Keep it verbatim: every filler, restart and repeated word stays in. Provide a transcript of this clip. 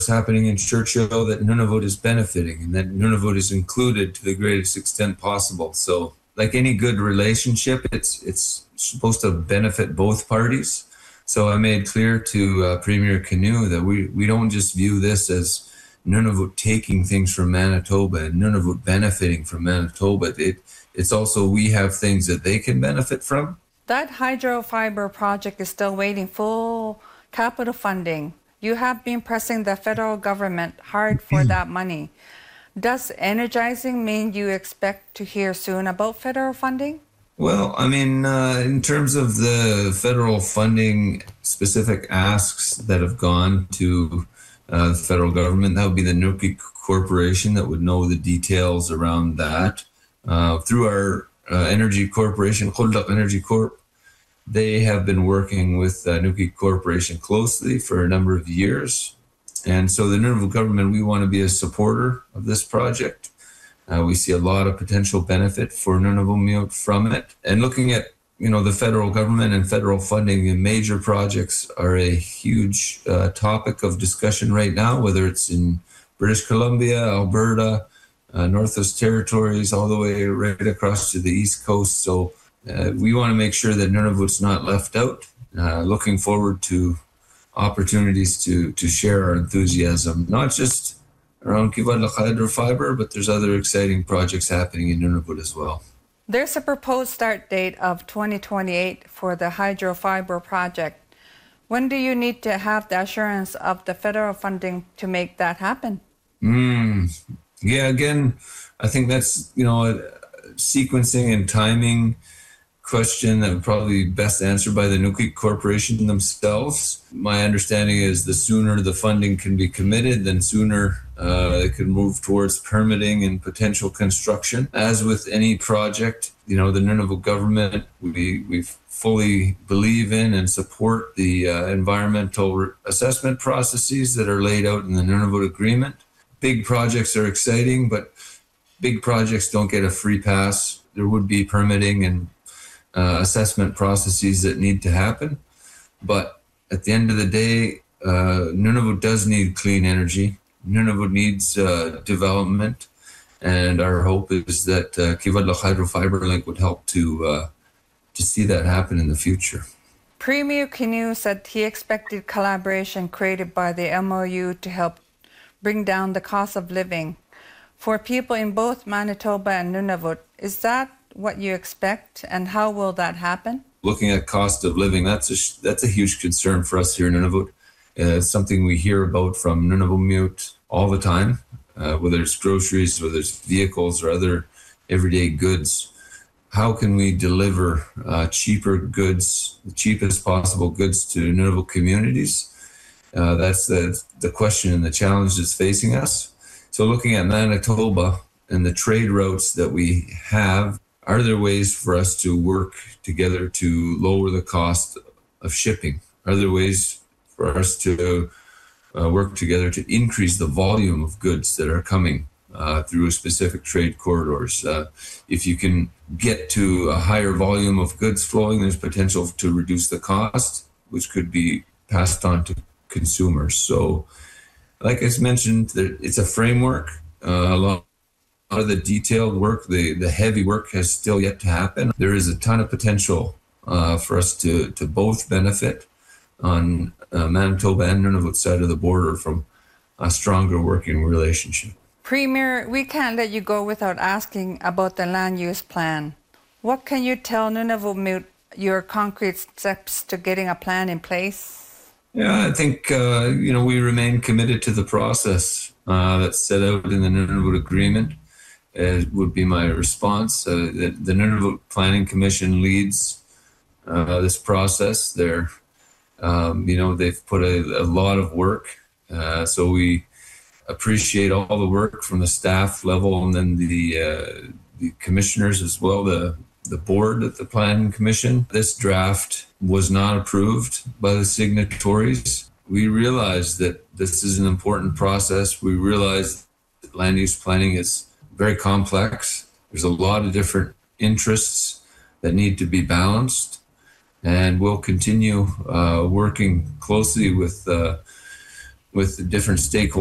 happening in Churchill that Nunavut is benefiting and that Nunavut is included to the greatest extent possible. So like any good relationship, it's it's supposed to benefit both parties. So I made clear to uh, Premier Canoe that we, we don't just view this as Nunavut taking things from Manitoba and Nunavut benefiting from Manitoba. It, it's also we have things that they can benefit from. That hydrofiber project is still waiting full capital funding. You have been pressing the federal government hard for that money. Does energizing mean you expect to hear soon about federal funding? Well, I mean, uh, in terms of the federal funding specific asks that have gone to uh, the federal government, that would be the Nunavut Corporation that would know the details around that. Uh, through our uh, energy corporation, Khuldak Energy Corp, they have been working with uh, Nunavut Corporation closely for a number of years. And so the Nunavut government, we want to be a supporter of this project. Uh, we see a lot of potential benefit for Nunavut from it. And looking at, you know, the federal government and federal funding in major projects are a huge uh, topic of discussion right now, whether it's in British Columbia, Alberta, uh, Northwest Territories, all the way right across to the East Coast. So uh, we want to make sure that Nunavut's not left out. Uh, looking forward to opportunities to, to share our enthusiasm, not just around Kivadlak hydrofiber, but there's other exciting projects happening in Nunavut as well. There's a proposed start date of twenty twenty-eight for the hydrofiber project. When do you need to have the assurance of the federal funding to make that happen? Mm, yeah, again, I think that's, you know, sequencing and timing question that would probably be best answered by the Nunavut Corporation themselves. My understanding is the sooner the funding can be committed, then sooner uh, it can move towards permitting and potential construction. As with any project, you know, the Nunavut government, we, we fully believe in and support the uh, environmental re- assessment processes that are laid out in the Nunavut Agreement. Big projects are exciting, but big projects don't get a free pass. There would be permitting and Uh, assessment processes that need to happen. But at the end of the day, uh, Nunavut does need clean energy. Nunavut needs uh, development. And our hope is that uh, Kivadlak Hydrofiber Link would help to, uh, to see that happen in the future. Premier Canoe said he expected collaboration created by the M O U to help bring down the cost of living. For people in both Manitoba and Nunavut, is that what you expect, and how will that happen? Looking at cost of living, that's a that's a huge concern for us here in Nunavut. Uh, it's something we hear about from Nunavut all the time, uh, whether it's groceries, whether it's vehicles or other everyday goods. How can we deliver uh, cheaper goods, the cheapest possible goods to Nunavut communities? Uh, that's the, the question and the challenge that's facing us. So looking at Manitoba and the trade routes that we have, are there ways for us to work together to lower the cost of shipping? Are there ways for us to uh, work together to increase the volume of goods that are coming uh, through specific trade corridors? Uh, if you can get to a higher volume of goods flowing, there's potential to reduce the cost, which could be passed on to consumers. So, like I mentioned, it's a framework. Uh, a lot of the detailed work, the, the heavy work has still yet to happen. There is a ton of potential uh, for us to, to both benefit on uh, Manitoba and Nunavut side of the border from a stronger working relationship. Premier, we can't let you go without asking about the land use plan. What can you tell Nunavut your concrete steps to getting a plan in place? Yeah, I think, uh, you know, we remain committed to the process uh, that's set out in the Nunavut Agreement. Uh, would be my response. Uh, the, the Nunavut Planning Commission leads uh, this process. They're, um, you know, they've put a, a lot of work. Uh, so we appreciate all the work from the staff level and then the uh, the commissioners as well, the the board at the Planning Commission. This draft was not approved by the signatories. We realize that this is an important process. We realize that land use planning is very complex. There's a lot of different interests that need to be balanced, and we'll continue uh, working closely with uh, with the different stakeholders